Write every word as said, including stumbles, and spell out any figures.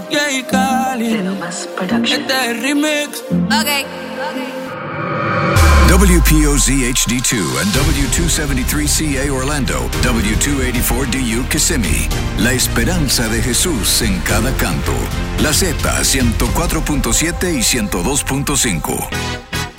Jay Cali. Este es el remix. Ok. W P O Z H D two and W two seventy-three C A Orlando, W two eighty-four D U Kissimmee. La esperanza de Jesús en cada canto. La Z ciento cuatro punto siete y ciento dos punto cinco.